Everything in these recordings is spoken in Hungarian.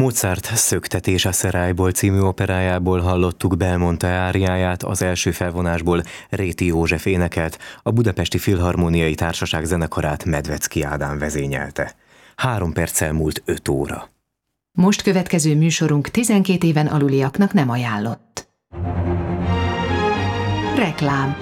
Mozart Szöktetés a Szerályból című operájából hallottuk Belmonte áriáját, az első felvonásból Réti József énekelt, a Budapesti Filharmóniai Társaság zenekarát Medvecki Ádám vezényelte. 3 perccel múlt 5 óra. Most következő műsorunk 12 éven aluliaknak nem ajánlott. Reklám.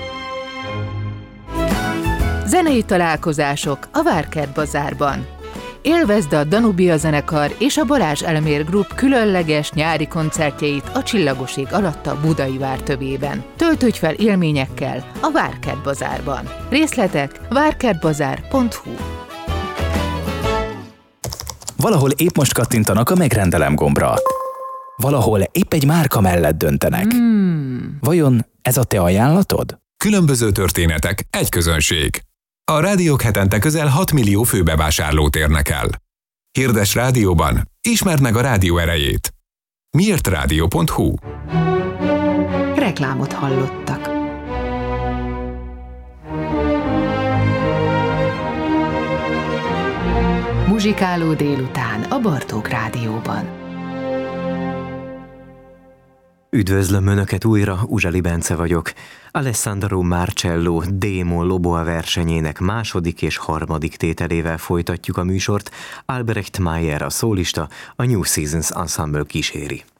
Zenei találkozások a Várkert Bazárban. Élvezd a Danubia zenekar és a Balázs Elmér Group különleges nyári koncertjeit a Csillagos ég alatt a Budai Vártövében. Töltődj fel élményekkel a Várkert Bazárban. Részletek várkertbazár.hu. Valahol épp most kattintanak a megrendelem gombra. Valahol épp egy márka mellett döntenek. Vajon ez a te ajánlatod? Különböző történetek, egy közönség. A rádiók hetente közel 6 millió főbevásárlót érnek el. Hirdes rádióban, ismerd meg a rádió erejét. Mirtradio.hu. Reklámot hallottak. Muzsikáló délután a Bartók Rádióban. Üdvözlöm Önöket újra, Uzseli Bence vagyok. Alessandro Marcello Démon Loboa versenyének második és harmadik tételével folytatjuk a műsort. Albrecht Meyer a szólista, a New Seasons Ensemble kíséri.